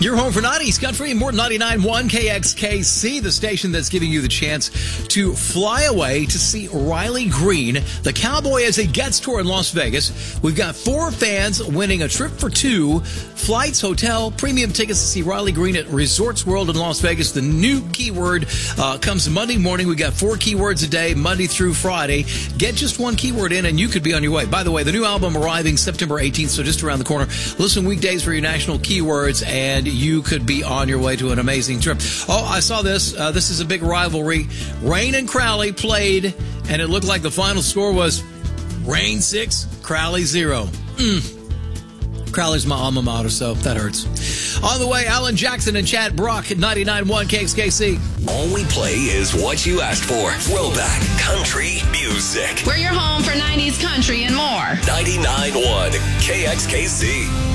Your home for 90s country, more 99.1 KXKC, the station that's giving you the chance to fly away to see Riley Green, the Cowboy, as he gets tour in Las Vegas. We've got 4 fans winning a trip for 2, flights, hotel, premium tickets to see Riley Green at Resorts World in Las Vegas. The new keyword comes Monday morning. We got 4 keywords a day, Monday through Friday. Get just 1 keyword in and you could be on your way. By the way, the new album arriving September 18th, so just around the corner. Listen weekdays for your national keywords and you could be on your way to an amazing trip. Oh, I saw this. This is a big rivalry. Rain and Crowley played, and it looked like the final score was Rain 6, Crowley 0. Crowley's my alma mater, so that hurts. On the way, Alan Jackson and Chad Brock at 99.1 KXKC. All we play is what you asked for. Throwback country music. We're your home for 90s country and more. 99.1 KXKC.